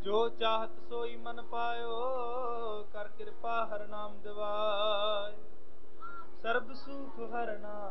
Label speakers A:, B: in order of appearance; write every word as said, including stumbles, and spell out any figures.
A: जो चाहत सोई मन पायो, कर कृपा हर नाम दिवाय। सर्ब सुख हर नाम